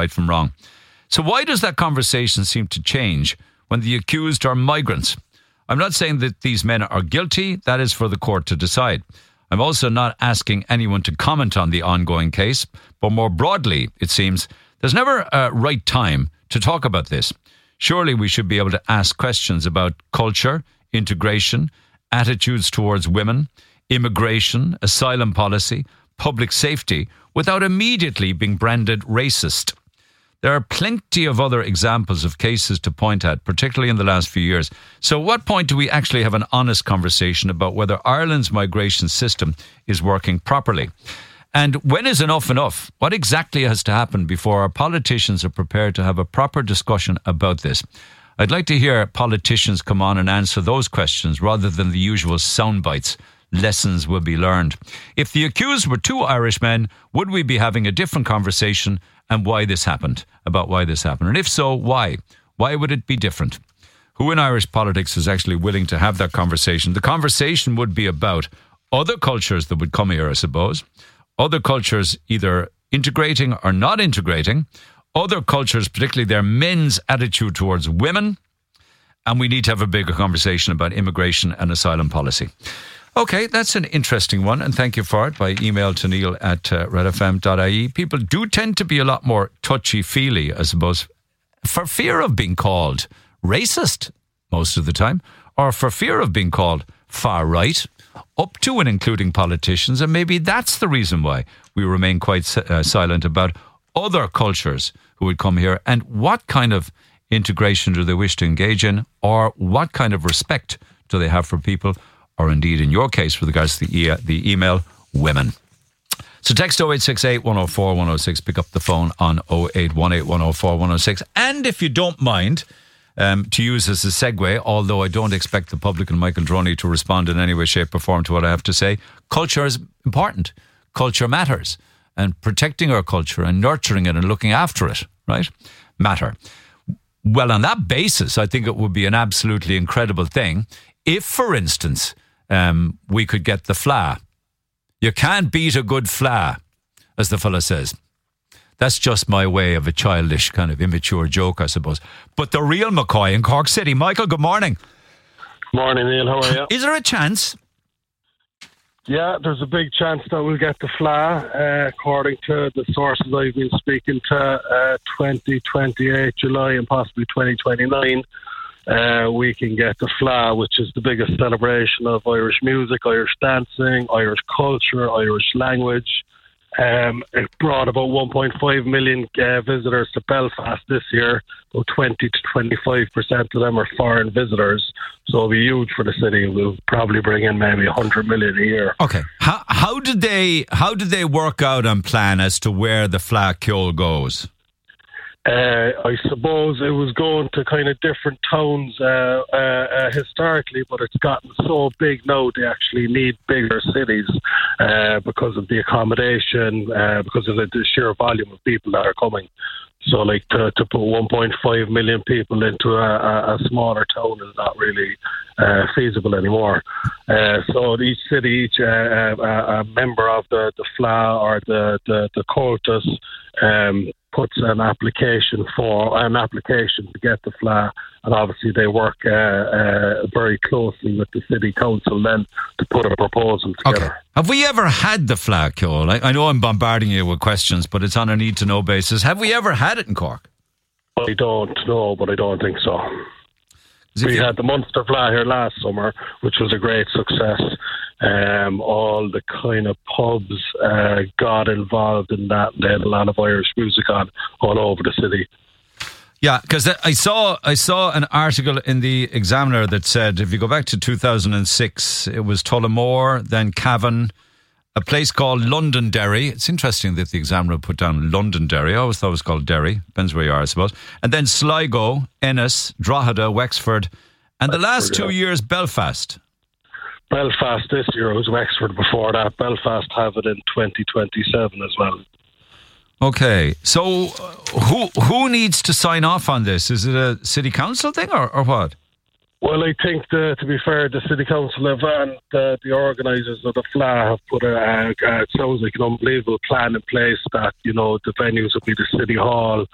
right from wrong. So why does that conversation seem to change when the accused are migrants? I'm not saying that these men are guilty. That is for the court to decide. I'm also not asking anyone to comment on the ongoing case, but more broadly, it seems, there's never a right time to talk about this. Surely we should be able to ask questions about culture, integration, attitudes towards women, immigration, asylum policy, public safety, without immediately being branded racist. There are plenty of other examples of cases to point at, particularly in the last few years. So at what point do we actually have an honest conversation about whether Ireland's migration system is working properly? And when is enough enough? What exactly has to happen before our politicians are prepared to have a proper discussion about this? I'd like to hear politicians come on and answer those questions rather than the usual sound bites. Lessons will be learned. If the accused were two Irish men, would we be having a different conversation and why this happened, about why this happened? And if so, why? Why would it be different? Who in Irish politics is actually willing to have that conversation? The conversation would be about other cultures that would come here, I suppose. Other cultures either integrating or not integrating. Other cultures, particularly their men's attitude towards women. And we need to have a bigger conversation about immigration and asylum policy. Okay, that's an interesting one, and thank you for it by email to neil@redfm.ie. People do tend to be a lot more touchy-feely, I suppose, for fear of being called racist most of the time, or for fear of being called far-right, up to and including politicians, and maybe that's the reason why we remain quite silent about other cultures who would come here, and what kind of integration do they wish to engage in, or what kind of respect do they have for people, or indeed, in your case, with regards to the email, women. So text 0868 104 106, pick up the phone on 0818 104 106. And if you don't mind, to use as a segue, although I don't expect the publican Michael Droney to respond in any way, shape or form to what I have to say, culture is important. Culture matters. And protecting our culture and nurturing it and looking after it, right, matter. Well, on that basis, I think it would be an absolutely incredible thing if, for instance, we could get the fleadh. You can't beat a good fleadh, as the fella says. That's just my way of a childish, kind of immature joke, I suppose. But the real McCoy in Cork City. Michael, good morning. Morning, Neil. How are you? Is there a chance? Yeah, there's a big chance that we'll get the fleadh. According to the sources I've been speaking to, 2028 July and possibly 2029. We can get the fleadh, which is the biggest celebration of Irish music, Irish dancing, Irish culture, Irish language. It brought about 1.5 million visitors to Belfast this year. About 20 to 25% of them are foreign visitors. So it'll be huge for the city. We'll probably bring in maybe 100 million a year. Okay. How did they work out and plan as to where the fleadh ceoil goes? I suppose it was going to kind of different towns historically, but it's gotten so big now they actually need bigger cities because of the accommodation, because of the sheer volume of people that are coming. So like to put 1.5 million people into a smaller town is not really feasible anymore. So each city, each member of the fleadh or the cultus puts an application to get the fleadh, and obviously they work very closely with the city council then to put a proposal together. Okay. Have we ever had the fleadh ceoil? I know I'm bombarding you with questions, but it's on a need-to-know basis. Have we ever had it in Cork? I don't know, but I don't think so. We had the Munster fleadh here last summer, which was a great success. All the kind of pubs got involved in that. They had a lot of Irish music on all over the city. Yeah, because I saw an article in the Examiner that said if you go back to 2006, it was Tullamore, then Cavan, a place called Londonderry. It's interesting that the Examiner put down Londonderry. I always thought it was called Derry. Depends where you are, I suppose. And then Sligo, Ennis, Drogheda, Wexford, and the last 2 years, Belfast. Belfast this year, it was Wexford before that. Belfast have it in 2027 as well. Okay, so who needs to sign off on this? Is it a city council thing or what? Well, I think, to be fair, the City Council and the organisers of the fleadh have put it sounds like an unbelievable plan in place that, the venues will be the City Hall,